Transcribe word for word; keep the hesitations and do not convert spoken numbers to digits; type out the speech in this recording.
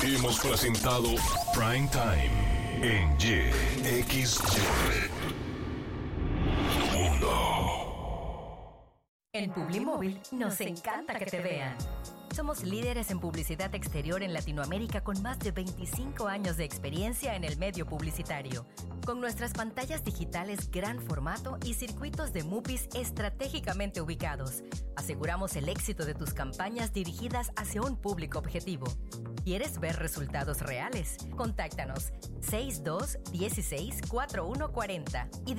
Hemos presentado Prime Time en Y X Mundo. En Publimóvil nos encanta que te vean. Somos líderes en publicidad exterior en Latinoamérica con más de veinticinco años de experiencia en el medio publicitario. Con nuestras pantallas digitales gran formato y circuitos de MUPIs estratégicamente ubicados, aseguramos el éxito de tus campañas dirigidas hacia un público objetivo. ¿Quieres ver resultados reales? Contáctanos seis dos uno seis, cuatro uno cuatro cero y